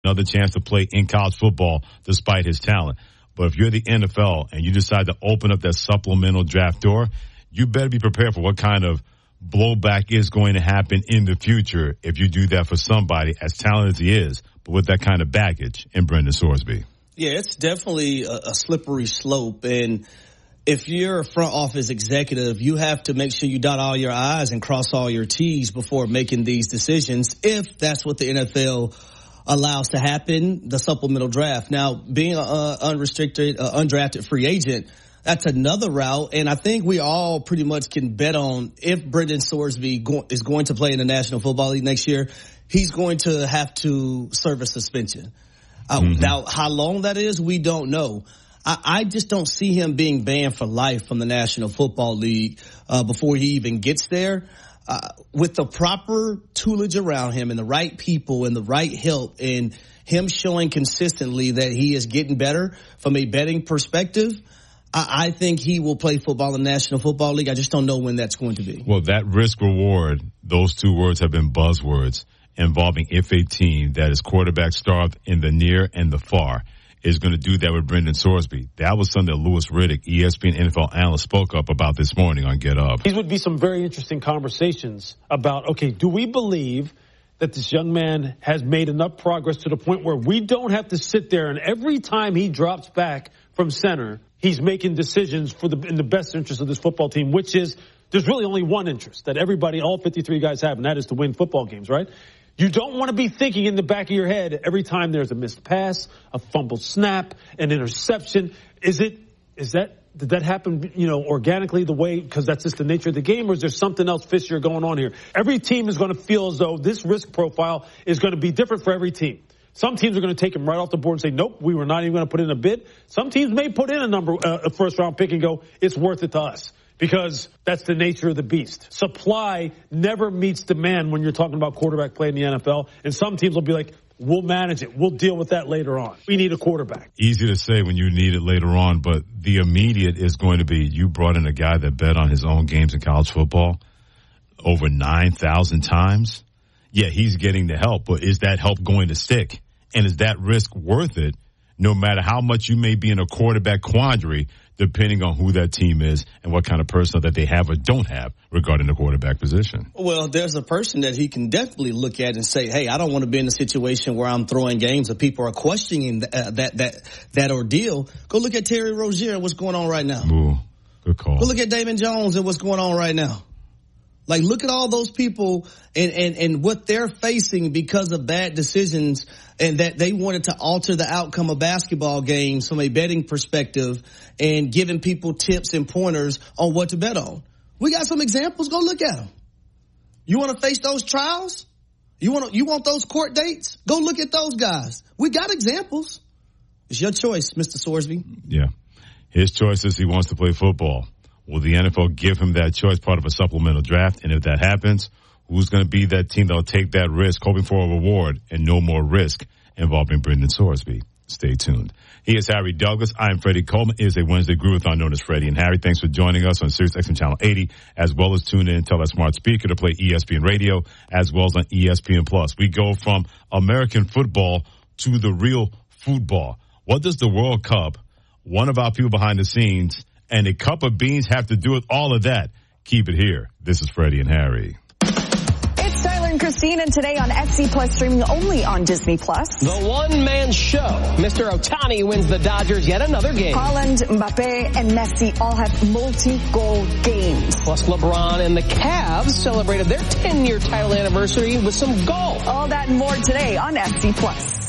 another chance to play in college football despite his talent. But if you're the NFL and you decide to open up that supplemental draft door, you better be prepared for what kind of blowback is going to happen in the future if you do that for somebody as talented as he is, but with that kind of baggage in Brendan Sorsby. Yeah, it's definitely a slippery slope. And if you're a front office executive, you have to make sure you dot all your I's and cross all your T's before making these decisions, if that's what the NFL allows to happen, the supplemental draft. Now, being an unrestricted, undrafted free agent, that's another route. And I think we all pretty much can bet on if Brendan Sorsby is going to play in the National Football League next year, he's going to have to serve a suspension. Now, how long that is, we don't know. I just don't see him being banned for life from the National Football League before he even gets there. With the proper toolage around him and the right people and the right help and him showing consistently that he is getting better from a betting perspective, I think he will play football in the National Football League. I just don't know when that's going to be. Well, that risk reward, those two words have been buzzwords involving if a team that is quarterback starved in the near and the far is going to do that with Brendan Sorsby. That was something that Louis Riddick, ESPN NFL analyst, spoke up about this morning on Get Up. These would be some very interesting conversations about, okay, do we believe that this young man has made enough progress to the point where we don't have to sit there and every time he drops back from center, he's making decisions in the best interest of this football team, which is there's really only one interest that everybody, all 53 guys have, and that is to win football games, right? You don't want to be thinking in the back of your head every time there's a missed pass, a fumbled snap, an interception. Did that happen, organically the way, because that's just the nature of the game, or is there something else fishier going on here? Every team is going to feel as though this risk profile is going to be different for every team. Some teams are going to take him right off the board and say, nope, we were not even going to put in a bid. Some teams may put in a first-round pick and go, it's worth it to us. Because that's the nature of the beast. Supply never meets demand when you're talking about quarterback play in the NFL. And some teams will be like, we'll manage it. We'll deal with that later on. We need a quarterback. Easy to say when you need it later on, but the immediate is going to be you brought in a guy that bet on his own games in college football over 9,000 times. Yeah, he's getting the help, but is that help going to stick? And is that risk worth it? No matter how much you may be in a quarterback quandary, depending on who that team is and what kind of person that they have or don't have regarding the quarterback position. Well, there's a person that he can definitely look at and say, hey, I don't want to be in a situation where I'm throwing games that people are questioning that ordeal. Go look at Terry Rozier and what's going on right now. Ooh, good call. Go look at Damon Jones and what's going on right now. Like, look at all those people and what they're facing because of bad decisions and that they wanted to alter the outcome of basketball games from a betting perspective and giving people tips and pointers on what to bet on. We got some examples. Go look at them. You want to face those trials? You want those court dates? Go look at those guys. We got examples. It's your choice, Mr. Sorsby. Yeah. His choice is he wants to play football. Will the NFL give him that choice, part of a supplemental draft? And if that happens, who's going to be that team that will take that risk, hoping for a reward and no more risk involving Brendan Sorsby? Stay tuned. He is Harry Douglas. I am Freddie Coleman. It is a Wednesday Groovathon known as Freddie and Harry. Thanks for joining us on SiriusXM Channel 80, as well as tune in and tell that smart speaker to play ESPN Radio, as well as on ESPN Plus. We go from American football to the real football. What does the World Cup, one of our people behind the scenes, and a cup of beans have to do with all of that? Keep it here. This is Freddie and Harry. It's Tyler and Christine, and today on SC Plus, streaming only on Disney Plus. The one-man show. Mr. Ohtani wins the Dodgers yet another game. Haaland, Mbappe, and Messi all have multi-goal games. Plus, LeBron and the Cavs celebrated their 10-year title anniversary with some golf. All that and more today on SC Plus.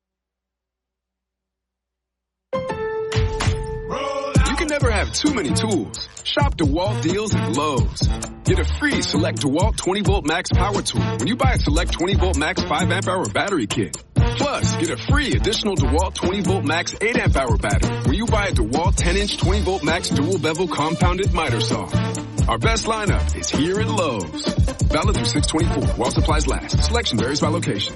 Never have too many tools. Shop DeWalt deals at Lowe's. Get a free Select DeWalt 20-volt max power tool when you buy a Select 20-volt max 5-amp-hour battery kit. Plus, get a free additional DeWalt 20-volt max 8-amp-hour battery when you buy a DeWalt 10-inch 20-volt max dual bevel compounded miter saw. Our best lineup is here at Lowe's. Valid through 6/24 while supplies last. Selection varies by location.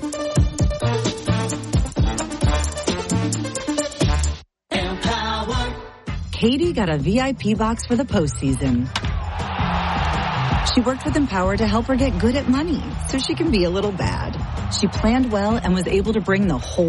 Katie got a VIP box for the postseason. She worked with Empower to help her get good at money so she can be a little bad. She planned well and was able to bring the whole